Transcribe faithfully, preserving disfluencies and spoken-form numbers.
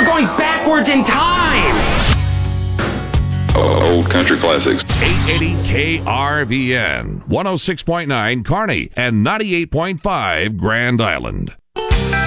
going backwards in time! Old country classics. eight eighty K R V N, one oh six point nine Kearney, and ninety-eight point five Grand Island.